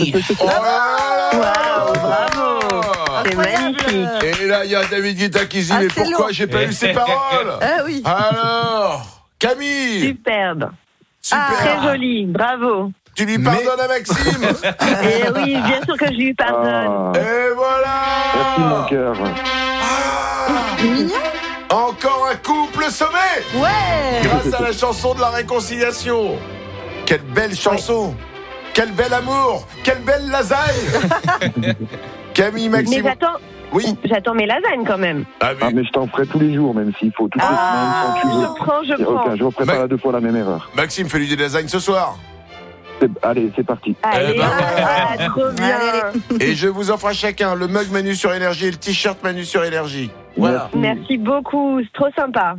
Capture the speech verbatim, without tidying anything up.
Camille. Oh là là. Waouh, bravo. C'est Incroyable. magnifique. Et là, il y a David Guetta qui se dit, Ah, mais c'est pourquoi long. j'ai pas eu ces paroles? Ah oui. Alors, Camille, Superbe. super. Ah. Très joli. Bravo. Tu lui Mais- pardonnes à Maxime? Et oui, bien sûr que je lui pardonne. Ah, Et voilà. merci mon cœur. Ah, C'est mignon. encore un couple sauvé Ouais. grâce à la chanson de la réconciliation. Quelle belle chanson. Quel bel amour. Quelle belle lasagne. Camille, Mais Maxime. j'attends, Oui. j'attends mes lasagnes quand même. Ah, Ah, mais- mais je t'en ferai tous les jours, même s'il faut, toutes les Ah, semaines, quand tu veux. je prends, je Y a prends. aucun, je reprépare Mais- à deux fois la même erreur. Maxime, fais-lui des lasagnes ce soir. C'est- Allez, c'est parti. Allez, Eh ben, ah, trop bien. Allez, Et je vous offre à chacun le mug Manu sur Énergie et le t-shirt Manu sur Énergie. Voilà. Merci. Merci beaucoup, c'est trop sympa.